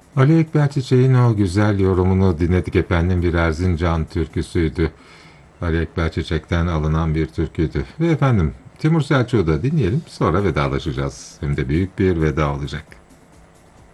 Ali Ekber Çiçek'in o güzel yorumunu dinledik efendim, bir Erzincan türküsüydü. Ali Ekber Çiçek'ten alınan bir türküydü. Ve efendim Timur Selçuk'u da dinleyelim, sonra vedalaşacağız. Hem de büyük bir veda olacak.